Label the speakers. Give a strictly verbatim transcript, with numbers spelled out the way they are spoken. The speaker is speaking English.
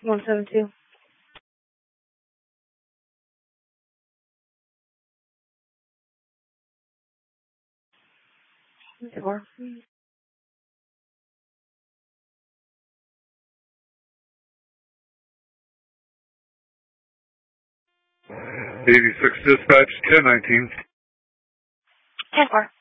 Speaker 1: one seven two. Four.
Speaker 2: eighty-six dispatch, ten nineteen.
Speaker 1: ten four.